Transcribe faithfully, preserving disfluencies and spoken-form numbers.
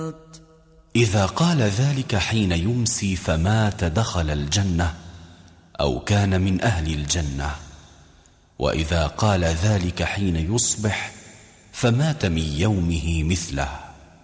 إذا قال ذلك حين يمسي فمات دخل الجنة أو كان من أهل الجنة، وإذا قال ذلك حين يصبح فمات من يومه مثله.